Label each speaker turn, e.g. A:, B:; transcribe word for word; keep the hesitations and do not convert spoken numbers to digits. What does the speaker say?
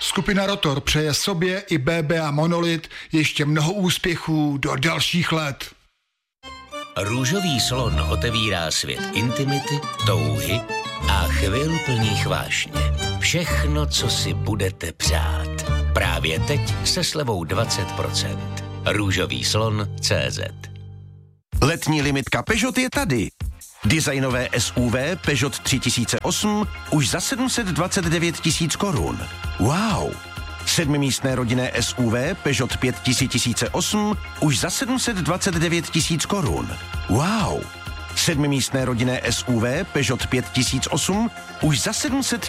A: Skupina Rotor přeje sobě i bé bé á Monolit ještě mnoho úspěchů do dalších let.
B: Růžový slon otevírá svět intimity, touhy a chvil plných vášně. Všechno, co si budete přát. Právě teď se slevou dvacet procent. Růžový slon tečka cé zet.
C: Letní limitka Peugeot je tady. Designové es ú vé Peugeot tři tisíce osm už za sedm set dvacet devět tisíc korun. Wow! Sedmimístné rodinné es ú vé Peugeot pět tisíce osm už za sedm set dvacet devět tisíc korun. Wow! Sedmimístné rodinné es ú vé Peugeot pět tisíc osm už za sedm set